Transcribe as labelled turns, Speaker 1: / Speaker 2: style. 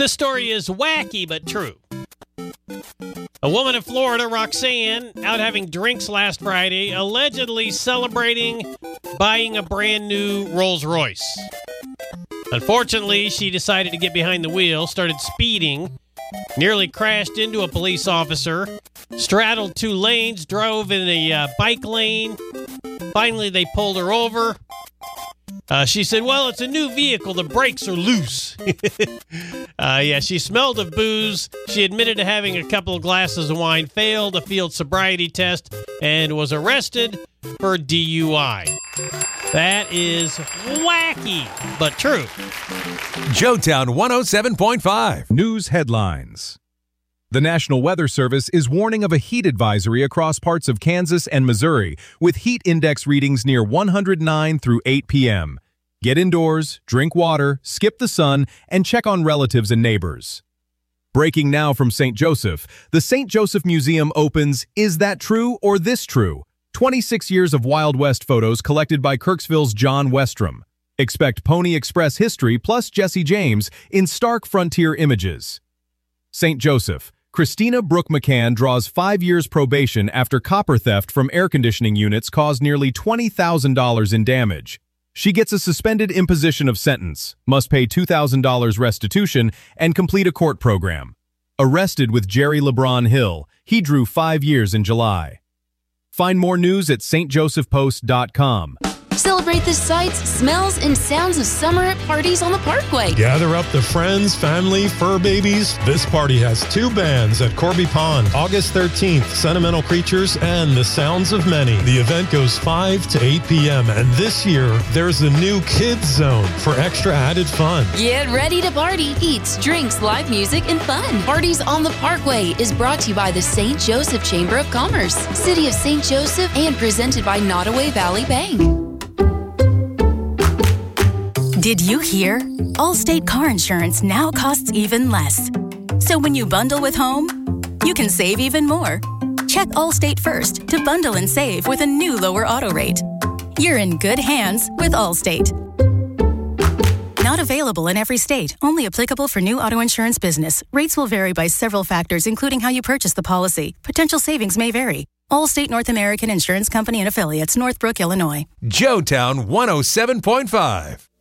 Speaker 1: This story is wacky but true. A woman in Florida, Roxanne, out having drinks last Friday, allegedly celebrating buying a brand new Rolls Royce. Unfortunately, she decided to get behind the wheel, started speeding, nearly crashed into a police officer, straddled two lanes, drove in a bike lane. Finally, they pulled her over. She said, well, it's a new vehicle. The brakes are loose. She smelled of booze. She admitted to having a couple of glasses of wine, failed a field sobriety test, and was arrested for DUI. That is wacky, but true.
Speaker 2: Joetown 107.5.
Speaker 3: News headlines. The National Weather Service is warning of a heat advisory across parts of Kansas and Missouri, with heat index readings near 109 through 8 p.m. Get indoors, drink water, skip the sun, and check on relatives and neighbors. Breaking now from St. Joseph, the St. Joseph Museum opens Is That True or This True? 26 years of Wild West photos collected by Kirksville's John Westrom. Expect Pony Express history plus Jesse James in stark frontier images. St. Joseph. Christina Brooke McCann draws 5 years probation after copper theft from air conditioning units caused nearly $20,000 in damage. She gets a suspended imposition of sentence, must pay $2,000 restitution, and complete a court program. Arrested with Jerry LeBron Hill. He drew 5 years in July. Find more news at stjosephpost.com.
Speaker 4: Celebrate the sights, smells, and sounds of summer at parties on the Parkway.
Speaker 5: Gather up the friends, family, fur babies. This party has 2 bands at Corby Pond. August 13th, Sentimental Creatures and The Sounds of Many. The event goes 5 to 8 p.m. And this year, there's a new kids zone for extra added fun.
Speaker 4: Get ready to party. Eats, drinks, live music, and fun. Parties on the Parkway is brought to you by the St. Joseph Chamber of Commerce, City of St. Joseph, and presented by Nottoway Valley Bank.
Speaker 6: Did you hear? Allstate car insurance now costs even less. So when you bundle with home, you can save even more. Check Allstate first to bundle and save with a new lower auto rate. You're in good hands with Allstate. Not available in every state. Only applicable for new auto insurance business. Rates will vary by several factors, including how you purchase the policy. Potential savings may vary. Allstate North American Insurance Company and Affiliates, Northbrook, Illinois.
Speaker 2: Joetown 107.5.